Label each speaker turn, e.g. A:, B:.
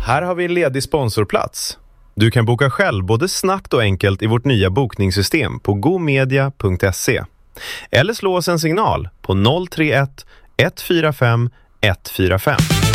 A: här har vi en ledig sponsorplats. Du kan boka själv både snabbt och enkelt i vårt nya bokningssystem på gomedia.se. Eller slå oss en signal på 031 145 145.